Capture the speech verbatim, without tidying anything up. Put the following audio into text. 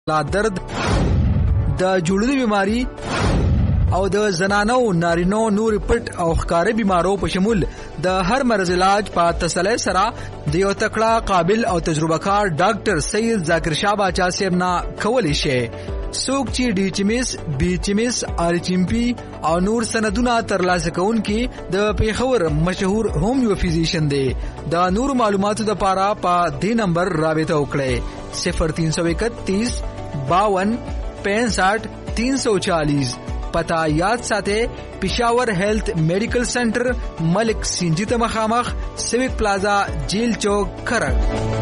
لا درد د جوړونې بیماری او د زنانو نارینو نور پټ او ښکاري بیمارو په شمول د هر مرض علاج په تسلی سره د یو تکړه قابل او تجربه کار ډاکټر سید ذاکر شاه باچا صاحب نه کولی شي. څوک چې ډي چیمس بي چیمس آر چیمپي او نور سندونه ترلاسه کوونکي د پیښور مشهور هومیو فزیشن دی. د نور معلوماتو لپاره په دې نمبر رابطه وکړئ صفر تین سو اکتیس باون پینسٹھ تین سو چالیس. پتا یاد ساته پشاور هیلث میډیکل سنټر ملک سنجیت مخامخ سیوک پلازا جیل چوک کرک.